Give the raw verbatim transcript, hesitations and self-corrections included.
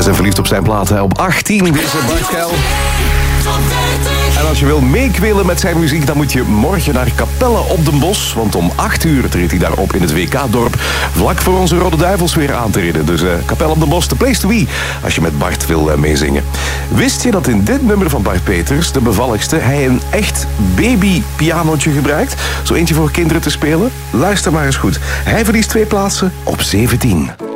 zijn verliefd op zijn platen. Op achttien, deze Bart Kuil. En als je wil meekwelen met zijn muziek, dan moet je morgen naar Capelle op den Bosch. Want om acht uur treedt hij daar op in het W K-dorp. Vlak voor onze Rode Duivels weer aan te rijden. Dus uh, Capelle op den Bosch, the place to be. Als je met Bart wil uh, meezingen. Wist je dat in dit nummer van Bart Peters, de bevalligste, hij een echt babypianotje gebruikt? Zo eentje voor kinderen te spelen? Luister maar eens goed. Hij verliest twee plaatsen op zeventien.